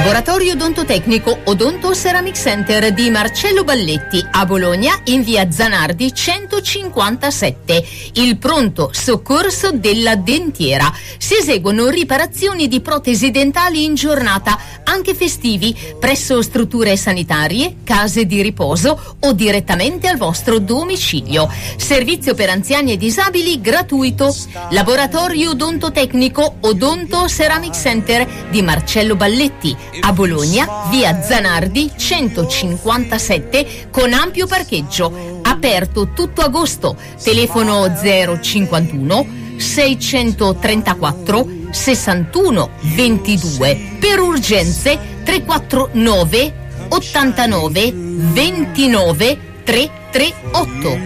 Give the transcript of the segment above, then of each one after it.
Laboratorio odontotecnico Odonto Ceramic Center di Marcello Balletti a Bologna in via Zanardi 157. Il pronto soccorso della dentiera. Si eseguono riparazioni di protesi dentali in giornata, anche festivi, presso strutture sanitarie, case di riposo o direttamente al vostro domicilio. Servizio per anziani e disabili gratuito. Laboratorio odontotecnico Odonto Ceramic Center di Marcello Balletti a Bologna, via Zanardi 157 con ampio parcheggio. Aperto tutto agosto. Telefono 051 634 61 22. Per urgenze 349 89 29 338.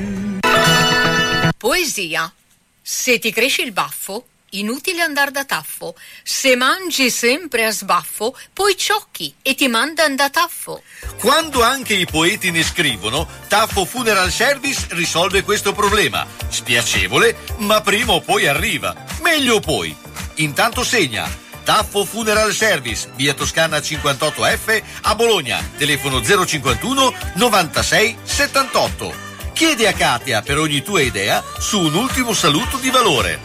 Poesia. Se ti cresce il baffo, inutile andar da taffo. Se mangi sempre a sbaffo, poi ciocchi e ti mandan da taffo. Quando anche i poeti ne scrivono, Taffo Funeral Service risolve questo problema. Spiacevole, ma prima o poi arriva. Meglio poi. Intanto segna. Taffo Funeral Service, via Toscana 58F a Bologna. Telefono 051 96 78. Chiedi a Katia per ogni tua idea su un ultimo saluto di valore.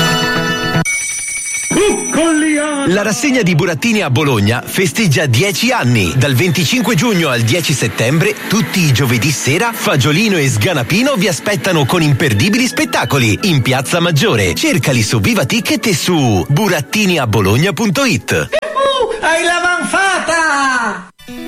La rassegna di burattini a Bologna festeggia 10 anni. Dal 25 giugno al 10 settembre, tutti i giovedì sera, Fagiolino e Sganapino vi aspettano con imperdibili spettacoli in Piazza Maggiore. Cercali su Viva Ticket e su burattiniabologna.it. Hai la manfata!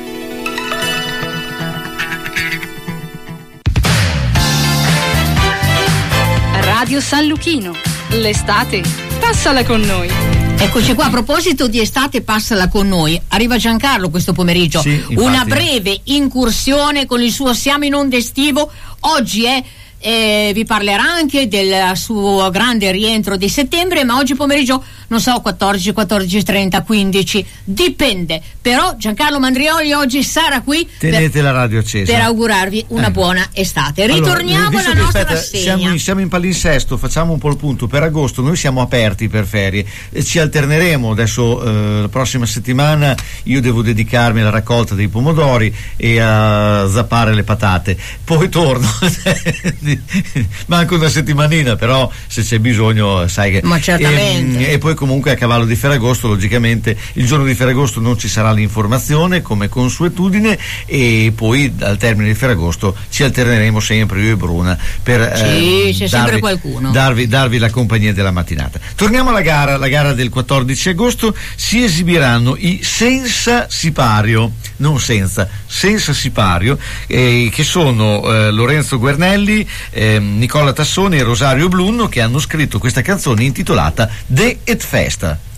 Radio San Luchino. L'estate, passala con noi. Eccoci qua, a proposito di estate, passala con noi. Arriva Giancarlo questo pomeriggio. Sì, infatti. Una breve incursione con il suo Siamo in onda estivo. Oggi vi parlerà anche del suo grande rientro di settembre, ma oggi pomeriggio non so, 14, 14:30, 15, dipende. Però Giancarlo Mandrioli oggi sarà qui. Tenete la radio accesa per augurarvi una buona estate. Ritorniamo alla nostra rassegna. Siamo in palinsesto, facciamo un po' il punto. Per agosto noi siamo aperti per ferie, ci alterneremo. Adesso la prossima settimana io devo dedicarmi alla raccolta dei pomodori e a zappare le patate, poi torno. Manca una settimanina, però se c'è bisogno sai che. Ma certamente. E poi comunque a cavallo di Ferragosto, logicamente il giorno di Ferragosto non ci sarà l'informazione come consuetudine, e poi al termine di Ferragosto ci alterneremo sempre io e Bruna per c'è sempre qualcuno, darvi la compagnia della mattinata. Torniamo alla gara del 14 agosto. Si esibiranno i senza sipario, senza sipario, che sono Lorenzo Guernelli, Nicola Tassoni e Rosario Blunno, che hanno scritto questa canzone intitolata De et Festa.